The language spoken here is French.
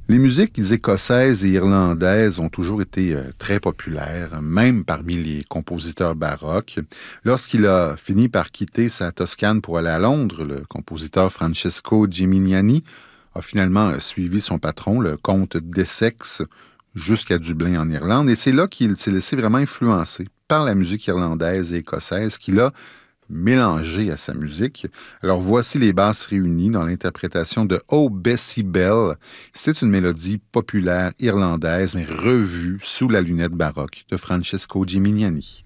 Les musiques écossaises et irlandaises ont toujours été très populaires, même parmi les compositeurs baroques. Lorsqu'il a fini par quitter sa Toscane pour aller à Londres, le compositeur Francesco Gimignani a finalement suivi son patron, le comte d'Essex, jusqu'à Dublin en Irlande. Et c'est là qu'il s'est laissé vraiment influencer par la musique irlandaise et écossaise qu'il a mélangé à sa musique. Alors voici les basses réunies dans l'interprétation de Oh Bessie Bell. C'est une mélodie populaire irlandaise, mais revue sous la lunette baroque de Francesco Gimignani.